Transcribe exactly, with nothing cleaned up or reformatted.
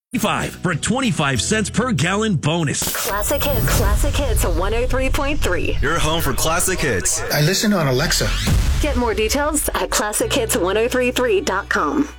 Five for twenty-five cents per gallon bonus. Classic Hits, Classic Hits one oh three point three. Your home for classic hits. I listen on Alexa. Get more details at classic hits ten thirty-three dot com.